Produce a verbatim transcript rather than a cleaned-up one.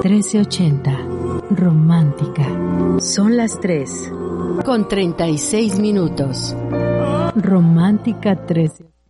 trece ochenta. Romántica. Son las tres. Con treinta y seis minutos. Romántica trece.